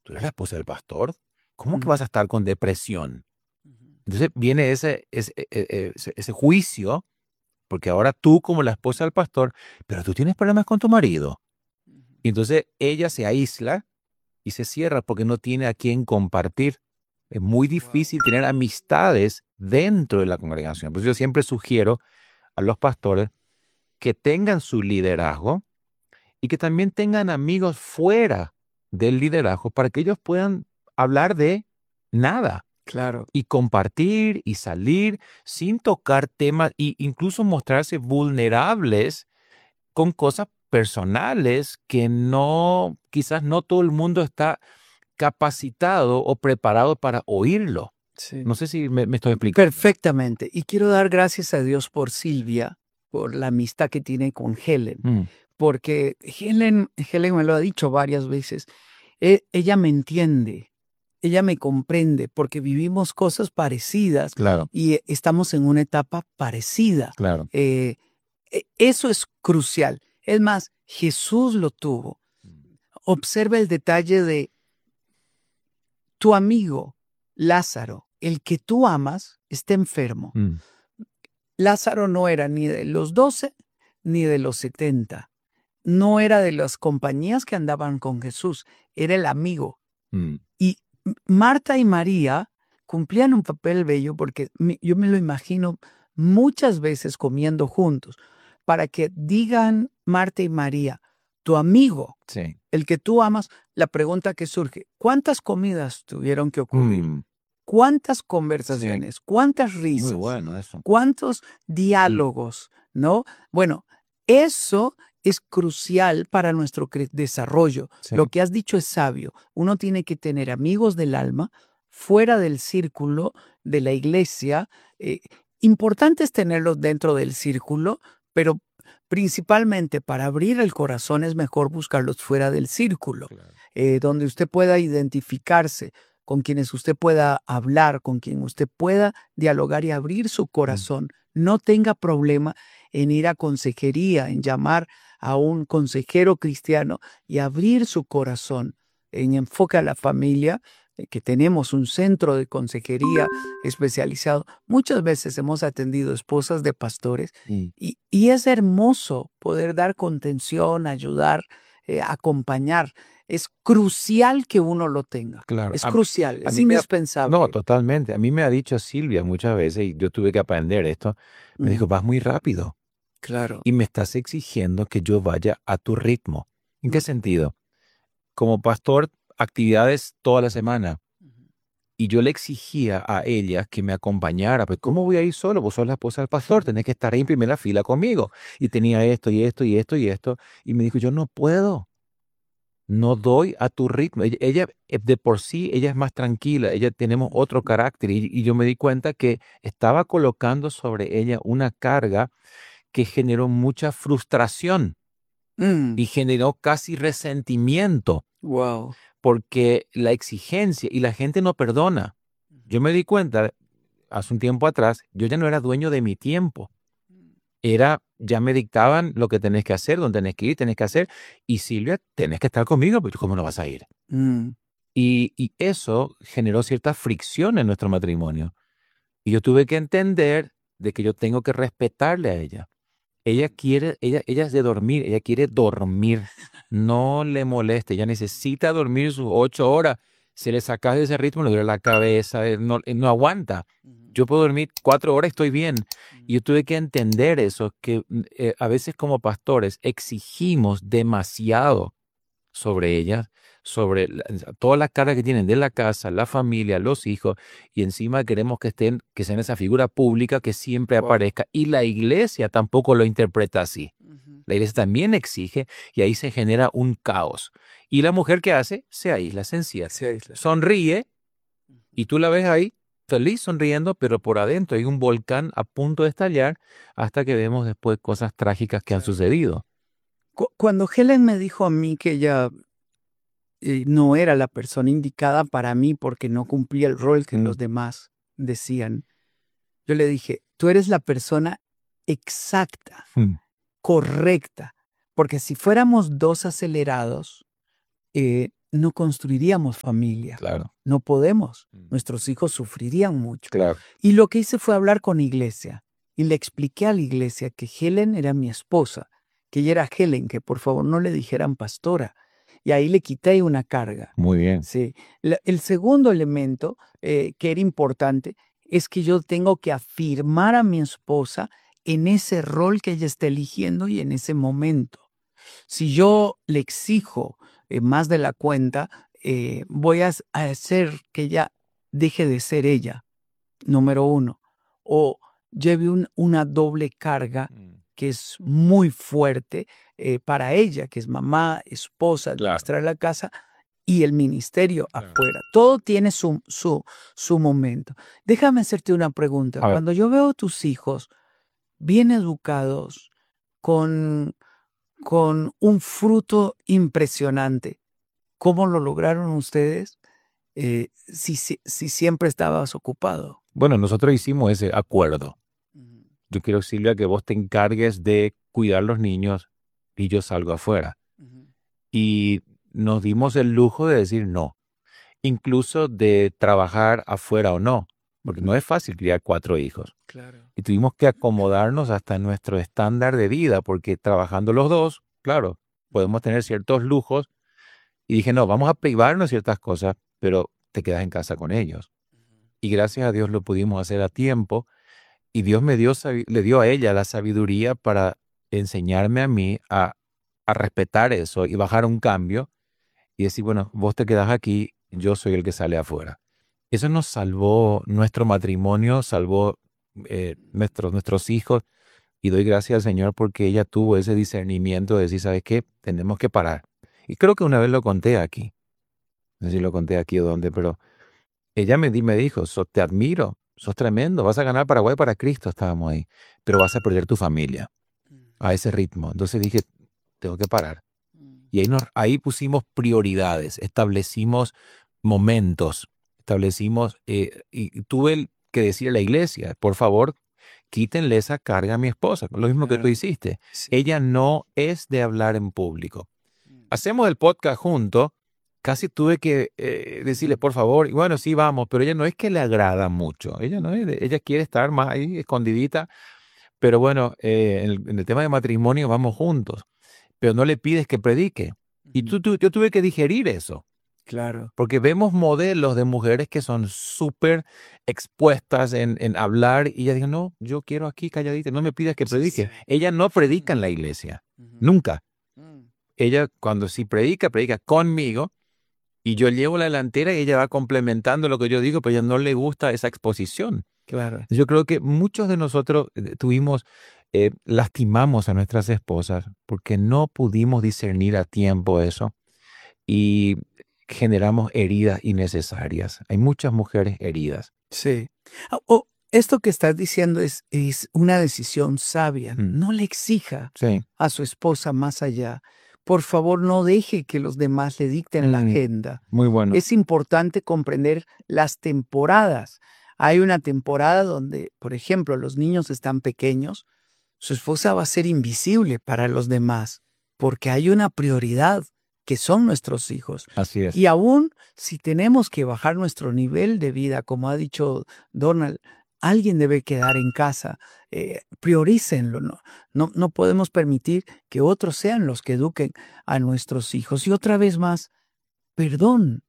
¿tú eres la esposa del pastor? ¿Cómo que Ujú. vas a estar con depresión? Ujú. Entonces viene ese juicio, porque ahora tú como la esposa del pastor, pero tú tienes problemas con tu marido. Ujú. Y entonces ella se aísla y se cierra porque no tiene a quién compartir. Es muy Wow. difícil tener amistades dentro de la congregación. Pues yo siempre sugiero a los pastores que tengan su liderazgo y que también tengan amigos fuera del liderazgo para que ellos puedan hablar de nada Claro. y compartir y salir sin tocar temas e incluso mostrarse vulnerables con cosas personales que no, quizás no todo el mundo está capacitado o preparado para oírlo. Sí. No sé si me estoy explicando. Perfectamente. Y quiero dar gracias a Dios por Silvia, por la amistad que tiene con Helen, Mm, porque Helen me lo ha dicho varias veces. Ella me entiende, ella me comprende, porque vivimos cosas parecidas claro, y estamos en una etapa parecida. claro. Eh, Eso es crucial. Es más, Jesús lo tuvo. Observa el detalle de tu amigo Lázaro, el que tú amas, está enfermo. Mm, Lázaro no era ni de los 12 ni de los 70. No era de las compañías que andaban con Jesús, era el amigo. mm, Y Marta y María cumplían un papel bello porque yo me lo imagino muchas veces comiendo juntos, para que digan Marta y María, tu amigo, sí. el que tú amas, la pregunta que surge, ¿cuántas comidas tuvieron que ocurrir? Mm, ¿Cuántas sí. conversaciones? ¿Cuántas Muy risas? bueno eso. ¿Cuántos diálogos? ¿No? Bueno, eso es crucial para nuestro desarrollo. Sí. Lo que has dicho es sabio. Uno tiene que tener amigos del alma fuera del círculo de la iglesia. Eh, Importante es tenerlos dentro del círculo, pero principalmente para abrir el corazón es mejor buscarlos fuera del círculo, Claro. donde usted pueda identificarse, con quienes usted pueda hablar, con quien usted pueda dialogar y abrir su Mm, corazón. No tenga problema en ir a consejería, en llamar a un consejero cristiano y abrir su corazón en enfoque a la familia, que tenemos un centro de consejería especializado. Muchas veces hemos atendido esposas de pastores mm. y es hermoso poder dar contención, ayudar, acompañar. Es crucial que uno lo tenga. Claro. Es crucial, A es mí me ha, no, indispensable. totalmente. A mí me ha dicho Silvia muchas veces, y yo tuve que aprender esto, me dijo, Mm, vas muy rápido claro. y me estás exigiendo que yo vaya a tu ritmo. ¿En qué Mm, sentido? Como pastor, actividades toda la semana. ujú. Y yo le exigía a ella que me acompañara. Pues, ¿cómo voy a ir solo? Vos sos la esposa del pastor, tenés que estar ahí en primera fila conmigo. Y tenía esto y esto y esto y esto. Y me dijo, yo no puedo, no doy a tu ritmo. Ella, de por sí, ella es más tranquila, ella tenemos otro Ujú. carácter. Y yo me di cuenta que estaba colocando sobre ella una carga que generó mucha frustración Mm, y generó casi resentimiento, wow. porque la exigencia y la gente no perdona. Yo me di cuenta hace un tiempo atrás, yo ya no era dueño de mi tiempo. Era, ya me dictaban lo que tenés que hacer, dónde tenés que ir, tenés que hacer. Y Silvia, tenés que estar conmigo, pero ¿cómo no vas a ir? Mm, Y eso generó cierta fricción en nuestro matrimonio. Y yo tuve que entender de que yo tengo que respetarle a ella. Ella quiere, ella es de dormir, ella quiere dormir. No le moleste, ella necesita dormir sus 8 horas. Si le sacas de ese ritmo, le duele la cabeza, no aguanta. ujú, Yo puedo dormir 4 horas, estoy bien. Y ujú. yo tuve que entender eso, que a veces como pastores exigimos demasiado sobre ellas, sobre toda la carga que tienen de la casa, la familia, los hijos, y encima queremos que estén, que sean esa figura pública que siempre Wow. aparezca, y la iglesia tampoco lo interpreta así. Ujú. La iglesia también exige y ahí se genera un caos. Y la mujer que hace, se aísla, se encierra, Se aísla. sonríe Ujú. y tú la ves ahí feliz sonriendo, pero por adentro hay un volcán a punto de estallar hasta que vemos después cosas trágicas que han Claro. sucedido. Cuando Helen me dijo a mí que ella no era la persona indicada para mí porque no cumplía el rol que Mm, los demás decían, yo le dije, tú eres la persona exacta, mm, correcta, porque si fuéramos dos acelerados, no construiríamos familia. Claro. No podemos. Nuestros hijos sufrirían mucho. Claro. Y lo que hice fue hablar con la iglesia. Y le expliqué a la iglesia que Helen era mi esposa, que ella era Helen, que por favor no le dijeran pastora. Y ahí le quité una carga. Muy bien. Sí. El segundo elemento que era importante es que yo tengo que afirmar a mi esposa en ese rol que ella está eligiendo y en ese momento. Si yo le exijo más de la cuenta, voy a hacer que ella deje de ser ella, número uno, o lleve una doble carga que es muy fuerte para ella, que es mamá, esposa, administrar la casa y el ministerio afuera. Todo tiene su momento. Déjame hacerte una pregunta. Cuando yo veo a tus hijos bien educados, con un fruto impresionante, ¿cómo lo lograron ustedes si siempre estabas ocupado? Bueno, nosotros hicimos ese acuerdo. Yo quiero, Silvia, que vos te encargues de cuidar los niños y yo salgo afuera. Y nos dimos el lujo de decir no, incluso de trabajar afuera o no, porque no es fácil criar 4 hijos. Claro. Y tuvimos que acomodarnos hasta nuestro estándar de vida, porque trabajando los dos, claro, podemos tener ciertos lujos. Y dije, no, vamos a privarnos ciertas cosas, pero te quedas en casa con ellos. Y gracias a Dios lo pudimos hacer a tiempo. Y Dios le dio a ella la sabiduría para enseñarme a mí a respetar eso y bajar un cambio y decir, bueno, vos te quedás aquí, yo soy el que sale afuera. Eso nos salvó nuestro matrimonio, salvó nuestros hijos, y doy gracias al Señor porque ella tuvo ese discernimiento de decir, ¿sabes qué? Tenemos que parar. Y creo que una vez lo conté aquí, no sé si lo conté aquí o dónde, pero ella me dijo, te admiro, sos tremendo, vas a ganar Paraguay para Cristo, estábamos ahí, pero vas a perder tu familia a ese ritmo. Entonces dije, tengo que parar. Y ahí pusimos prioridades, establecimos momentos, y tuve que decir a la iglesia, por favor, quítenle esa carga a mi esposa, lo mismo que tú hiciste. Sí. Ella no es de hablar en público. Hacemos el podcast juntos, casi tuve que decirle, por favor, y bueno, sí, vamos, pero ella no es que le agrada mucho, ella quiere estar más ahí escondidita, pero bueno, en el tema de matrimonio vamos juntos, pero no le pides que predique. Y yo tuve que digerir eso. Claro. Porque vemos modelos de mujeres que son súper expuestas en hablar y ella dijo, no, yo quiero aquí calladita, no me pidas que predique. Sí. Ella no predica en la iglesia, nunca. Ella cuando sí predica conmigo y yo llevo la delantera y ella va complementando lo que yo digo, pero a ella no le gusta esa exposición. Claro. Yo creo que muchos de nosotros lastimamos a nuestras esposas porque no pudimos discernir a tiempo eso y generamos heridas innecesarias. Hay muchas mujeres heridas. Sí. Esto que estás diciendo es una decisión sabia. No le exija a su esposa más allá. Por favor, no deje que los demás le dicten la agenda. Muy bueno. Es importante comprender las temporadas. Hay una temporada donde, por ejemplo, los niños están pequeños, su esposa va a ser invisible para los demás, porque hay una prioridad que son nuestros hijos. Así es. Y aún si tenemos que bajar nuestro nivel de vida, como ha dicho Donald, alguien debe quedar en casa. Priorícenlo, no podemos permitir que otros sean los que eduquen a nuestros hijos. Y otra vez más, perdón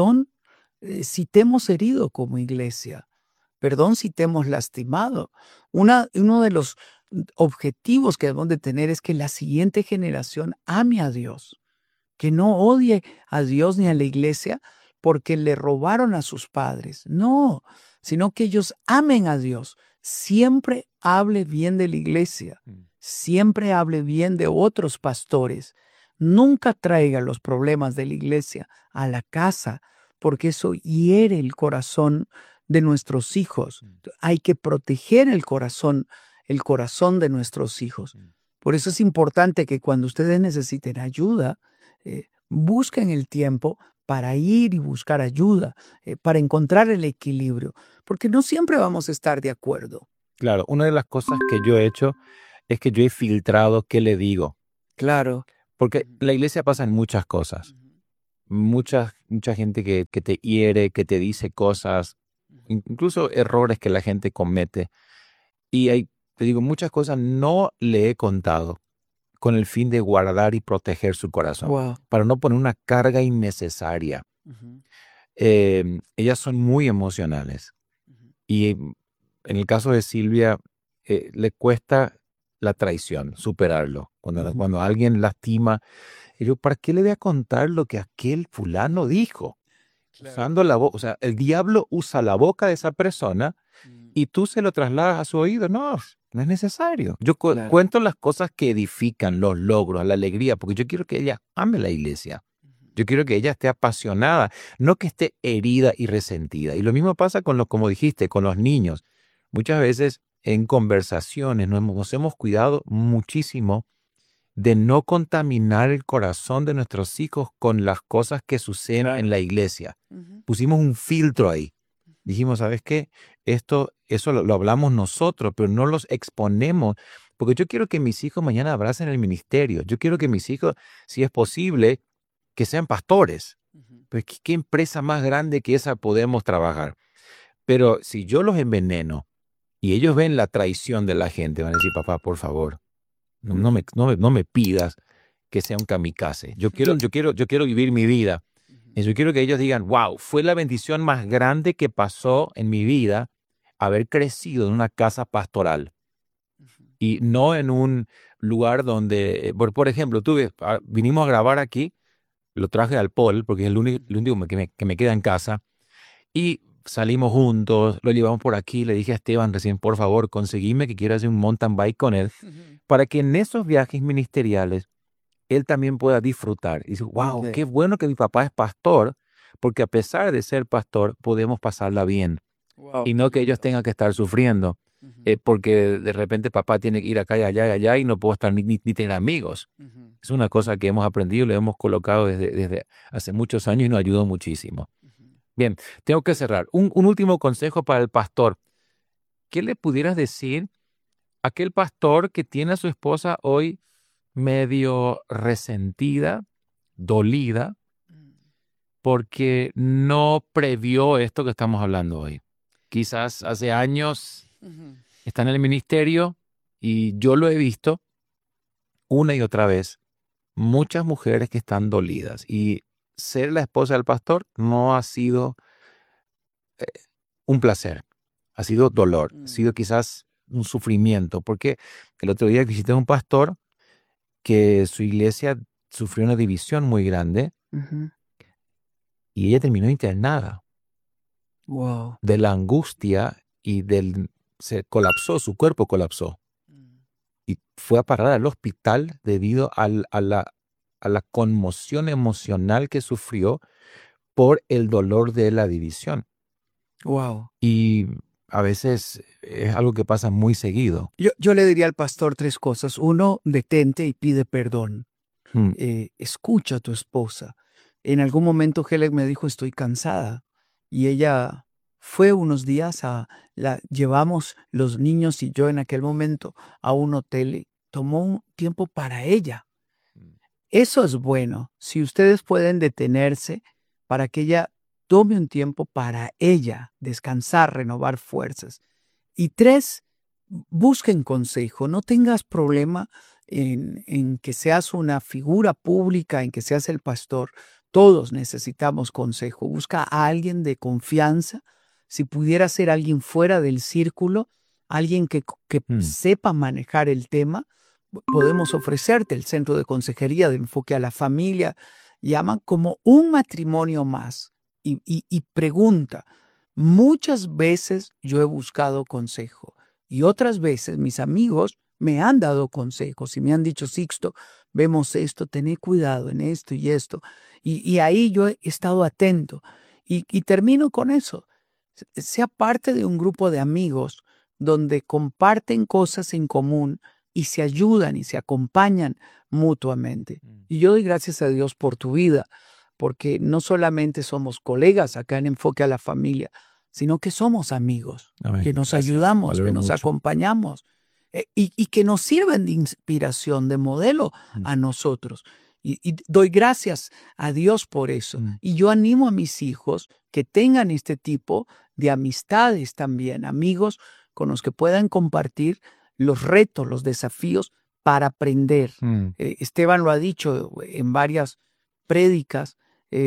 si te hemos herido como iglesia, perdón si te hemos lastimado. Uno de los objetivos que debemos de tener es que la siguiente generación ame a Dios, que no odie a Dios ni a la iglesia porque le robaron a sus padres. No, sino que ellos amen a Dios. Siempre hable bien de la iglesia. Siempre hable bien de otros pastores. Nunca traiga los problemas de la iglesia a la casa, porque eso hiere el corazón de nuestros hijos. Hay que proteger el corazón de nuestros hijos. Por eso es importante que cuando ustedes necesiten ayuda, busquen el tiempo para ir y buscar ayuda, para encontrar el equilibrio, porque no siempre vamos a estar de acuerdo. Claro, una de las cosas que yo he hecho es que yo he filtrado qué le digo. Claro. Porque la iglesia pasa en muchas cosas. mucha gente que te hiere, que te dice cosas, incluso errores que la gente comete. Y te digo, muchas cosas no le he contado con el fin de guardar y proteger su corazón, Wow. para no poner una carga innecesaria. Ellas son muy emocionales y en el caso de Silvia le cuesta la traición, superarlo. Cuando alguien lastima, y yo, ¿para qué le voy a contar lo que aquel fulano dijo? Usando la boca, o sea, el diablo usa la boca de esa persona y tú se lo trasladas a su oído. No, no es necesario. Yo cuento las cosas que edifican, los logros, la alegría, porque yo quiero que ella ame la iglesia. Yo quiero que ella esté apasionada, no que esté herida y resentida. Y lo mismo pasa con los, como dijiste, con los niños. Muchas veces en conversaciones nos hemos cuidado muchísimo de no contaminar el corazón de nuestros hijos con las cosas que suceden en la iglesia. Pusimos un filtro ahí. Dijimos, ¿sabes qué? Eso lo hablamos nosotros, pero no los exponemos, porque yo quiero que mis hijos mañana abracen el ministerio. Yo quiero que mis hijos, si es posible, que sean pastores. Pues, ¿qué empresa más grande que esa podemos trabajar? Pero si yo los enveneno y ellos ven la traición de la gente, van a decir, papá, por favor, no me pidas que sea un kamikaze. Yo quiero vivir mi vida. Y yo quiero que ellos digan, wow, fue la bendición más grande que pasó en mi vida haber crecido en una casa pastoral y no en un lugar donde, por ejemplo, vinimos a grabar aquí, lo traje al Paul porque es el único que me queda en casa y salimos juntos, lo llevamos por aquí, le dije a Esteban recién, por favor, conseguime que quiero hacer un mountain bike con él para que en esos viajes ministeriales él también pueda disfrutar. Y dice, wow, qué bueno que mi papá es pastor, porque a pesar de ser pastor, podemos pasarla bien. Y no que ellos tengan que estar sufriendo, porque de repente papá tiene que ir acá y allá y no puedo estar ni tener amigos. Es una cosa que hemos aprendido y lo hemos colocado desde hace muchos años y nos ayudó muchísimo. Bien, tengo que cerrar. Un último consejo para el pastor. ¿Qué le pudieras decir a aquel pastor que tiene a su esposa hoy medio resentida, dolida, porque no previó esto que estamos hablando hoy? Quizás hace años está en el ministerio y yo lo he visto una y otra vez, muchas mujeres que están dolidas y ser la esposa del pastor no ha sido un placer, ha sido dolor, ha sido quizás un sufrimiento, porque el otro día visité a un pastor que su iglesia sufrió una división muy grande y ella terminó internada. Wow. De la angustia y se colapsó, su cuerpo colapsó. Y fue a parar al hospital debido a la conmoción emocional que sufrió por el dolor de la división. Wow. Y a veces es algo que pasa muy seguido. Yo le diría al pastor 3 cosas. 1, detente y pide perdón. Escucha a tu esposa. En algún momento Helen me dijo, estoy cansada. Y ella fue unos días llevamos los niños y yo en aquel momento a un hotel y tomó un tiempo para ella. Eso es bueno. Si ustedes pueden detenerse para que ella tome un tiempo para ella, descansar, renovar fuerzas. Y 3, busquen consejo. No tengas problema en que seas una figura pública, en que seas el pastor. Todos necesitamos consejo. Busca a alguien de confianza. Si pudiera ser alguien fuera del círculo, alguien que sepa manejar el tema, podemos ofrecerte el Centro de Consejería de Enfoque a la Familia. Llaman como un matrimonio más y pregunta. Muchas veces yo he buscado consejo y otras veces mis amigos me han dado consejos y me han dicho, Sixto, vemos esto, tened cuidado en esto y esto. Y ahí yo he estado atento. Y termino con eso. Sea parte de un grupo de amigos donde comparten cosas en común y se ayudan y se acompañan mutuamente. Y yo doy gracias a Dios por tu vida, porque no solamente somos colegas acá en Enfoque a la Familia, sino que somos amigos, Amén. que nos Gracias. ayudamos, Valoro que nos mucho. acompañamos y que nos sirven de inspiración, de modelo a nosotros. Y doy gracias a Dios por eso. Y yo animo a mis hijos que tengan este tipo de amistades también, amigos con los que puedan compartir los retos, los desafíos para aprender. Esteban lo ha dicho en varias prédicas.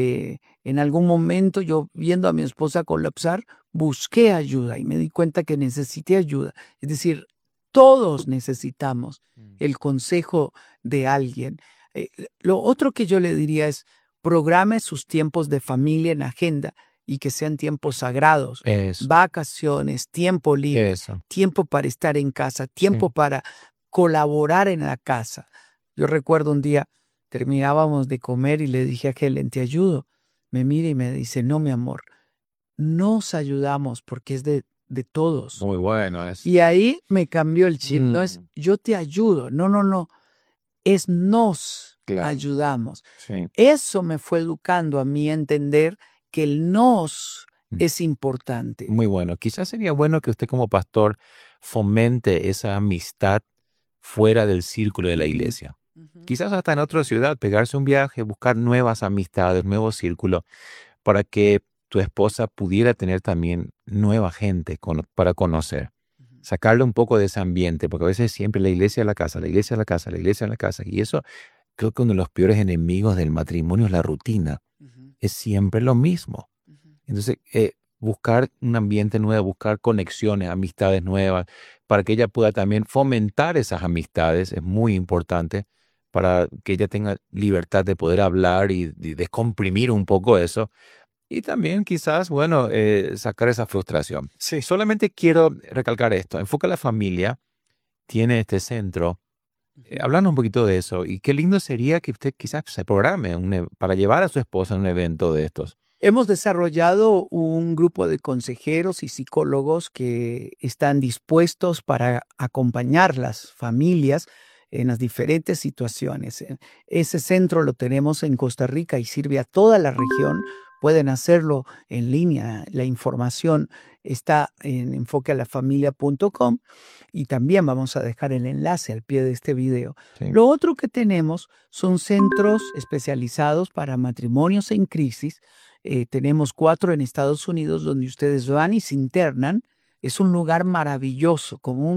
En algún momento yo, viendo a mi esposa colapsar, busqué ayuda y me di cuenta que necesité ayuda. Es decir, todos necesitamos el consejo de alguien. Lo otro que yo le diría es, programe sus tiempos de familia en agenda y que sean tiempos sagrados. Eso. Vacaciones, tiempo libre, tiempo para estar en casa, tiempo para colaborar en la casa. Yo recuerdo un día, terminábamos de comer y le dije a Helen, ¿te ayudo? Me mira y me dice, no, mi amor, nos ayudamos porque es de todos. Muy bueno eso. Y ahí me cambió el chip. No es yo te ayudo, no. Es nos ayudamos. Sí. Eso me fue educando a mí a entender que el nos es importante. Muy bueno. Quizás sería bueno que usted como pastor fomente esa amistad fuera del círculo de la iglesia. Quizás hasta en otra ciudad, pegarse un viaje, buscar nuevas amistades, nuevos círculos, para que tu esposa pudiera tener también nueva gente para conocer. Sacarle un poco de ese ambiente, porque a veces siempre la iglesia es la casa, la iglesia es la casa, la iglesia es la casa. Y eso creo que uno de los peores enemigos del matrimonio es la rutina. Es siempre lo mismo. Entonces, buscar un ambiente nuevo, buscar conexiones, amistades nuevas, para que ella pueda también fomentar esas amistades, es muy importante, para que ella tenga libertad de poder hablar y descomprimir un poco eso. Y también quizás, bueno, sacar esa frustración. Sí. Solamente quiero recalcar esto. Enfoca a la Familia tiene este centro. Hablando un poquito de eso. Y qué lindo sería que usted quizás se programe para llevar a su esposa a un evento de estos. Hemos desarrollado un grupo de consejeros y psicólogos que están dispuestos para acompañar las familias en las diferentes situaciones. Ese centro lo tenemos en Costa Rica y sirve a toda la región. Pueden hacerlo en línea. La información está en enfoquealafamilia.com y también vamos a dejar el enlace al pie de este video. Sí. Lo otro que tenemos son centros especializados para matrimonios en crisis. Tenemos 4 en Estados Unidos donde ustedes van y se internan. Es un lugar maravilloso, como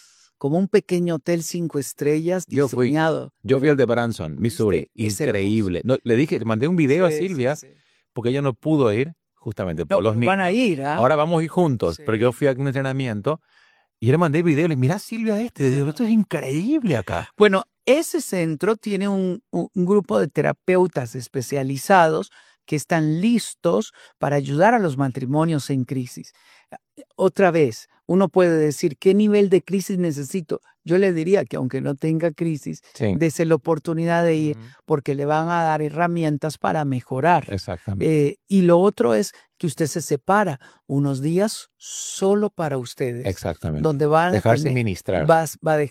un pequeño hotel 5 estrellas diseñado. Yo fui al de Branson, Missouri. Increíble. No, le mandé un video a Silvia porque ella no pudo ir justamente por los niños. Van a ir, ¿eh? Ahora vamos a ir juntos, pero yo fui a un entrenamiento y le mandé video. Le dije, mira Silvia esto es increíble acá. Bueno, ese centro tiene un grupo de terapeutas especializados que están listos para ayudar a los matrimonios en crisis. Otra vez, uno puede decir, ¿qué nivel de crisis necesito? Yo le diría que aunque no tenga crisis, dese la oportunidad de ir porque le van a dar herramientas para mejorar. Exactamente. Y lo otro es que usted se separa unos días solo para ustedes. Exactamente. Donde van dejarse ministrar. Va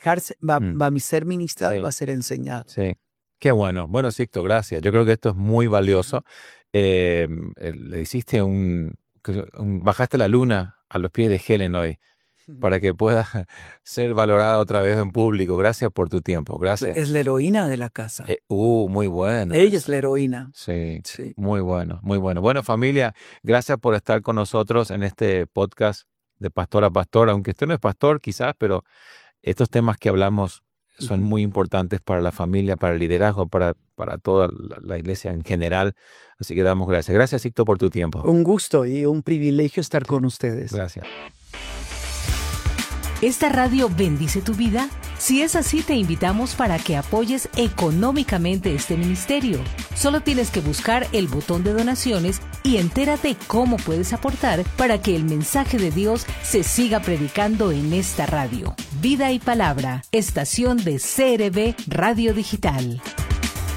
a ser ministrado y va a ser enseñado. Sí. Qué bueno. Bueno, Sixto, gracias. Yo creo que esto es muy valioso. Le hiciste bajaste la luna a los pies de Helen hoy para que pueda ser valorada otra vez en público. Gracias por tu tiempo. Gracias. Es la heroína de la casa. Muy bueno. Ella es la heroína. Sí. Muy bueno, muy bueno. Bueno, familia, gracias por estar con nosotros en este podcast de Pastor a Pastor. Aunque usted no es pastor quizás, pero estos temas que hablamos son muy importantes para la familia, para el liderazgo, para toda la iglesia en general. Así que damos gracias. Gracias, Sixto, por tu tiempo. Un gusto y un privilegio estar con ustedes. Gracias. ¿Esta radio bendice tu vida? Si es así, te invitamos para que apoyes económicamente este ministerio. Solo tienes que buscar el botón de donaciones y entérate cómo puedes aportar para que el mensaje de Dios se siga predicando en esta radio. Vida y Palabra, estación de CRB Radio Digital.